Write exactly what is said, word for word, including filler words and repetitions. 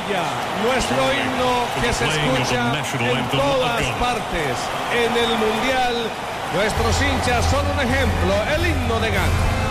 Sevilla, nuestro himno que se escucha en todas partes. En el Mundial, nuestros hinchas son un ejemplo, el himno de Ghana.